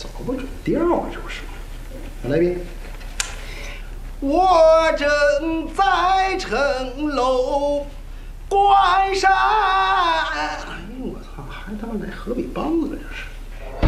找不准调啊，就是。来一遍。 我正在城楼关山。 哎呦我操，还他妈来河北梆子了这是。